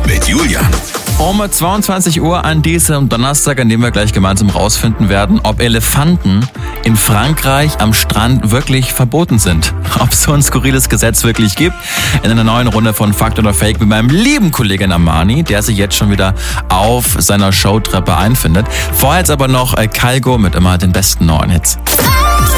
mit Julian. Um 22 Uhr an diesem Donnerstag, an dem wir gleich gemeinsam rausfinden werden, ob Elefanten in Frankreich am Strand wirklich verboten sind. Ob es so ein skurriles Gesetz wirklich gibt. In einer neuen Runde von Fakt oder Fake mit meinem lieben Kollegen Armani, der sich jetzt schon wieder auf seiner Showtreppe einfindet. Vorher jetzt aber noch Kygo mit immer den besten neuen Hits.